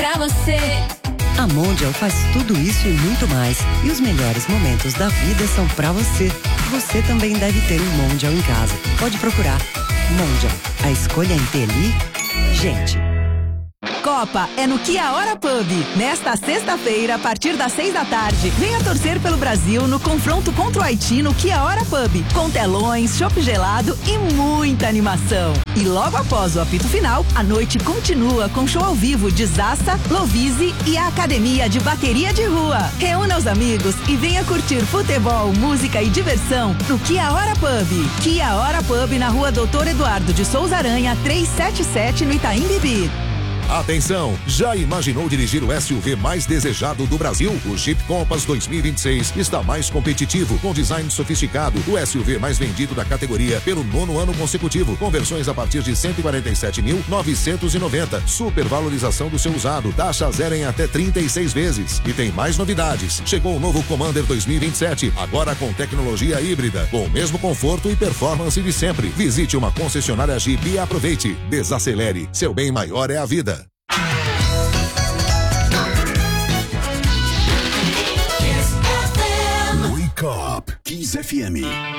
pra você. A Mondial faz tudo isso e muito mais. E os melhores momentos da vida são pra você. Você também deve ter um Mondial em casa. Pode procurar. Mondial, a escolha inteligente. Copa é no Kia Hora Pub. Nesta sexta-feira, a partir das 6 da tarde, venha torcer pelo Brasil no confronto contra o Haiti no Kia Hora Pub. Com telões, chopp gelado e muita animação. E logo após o apito final, a noite continua com show ao vivo de Zassa, Lovise e a Academia de Bateria de Rua. Reúna os amigos e venha curtir futebol, música e diversão no Kia Hora Pub. Kia Hora Pub na Rua Doutor Eduardo de Souza Aranha, 377 no Itaim Bibi. Atenção, já imaginou dirigir o SUV mais desejado do Brasil? O Jeep Compass 2026 está mais competitivo, com design sofisticado, o SUV mais vendido da categoria pelo 9º ano consecutivo, com versões a partir de 147.990, supervalorização do seu usado, taxa zero em até 36 vezes. E tem mais novidades, chegou o novo Commander 2027, agora com tecnologia híbrida, com o mesmo conforto e performance de sempre. Visite uma concessionária Jeep e aproveite, desacelere, seu bem maior é a vida. Wake Up, Kiss FM.